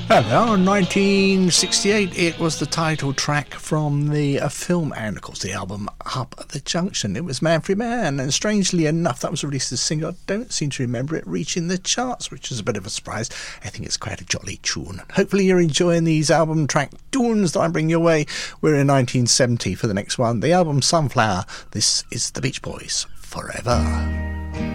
Well, in 1968, it was the title track from the film and, of course, the album Up at the Junction. It was Man for Man, and strangely enough, that was released as a single. I don't seem to remember it reaching the charts, which is a bit of a surprise. I think it's quite a jolly tune. Hopefully you're enjoying these album track tunes that I bring your way. We're in 1970 for the next one. The album Sunflower. This is the Beach Boys, Forever.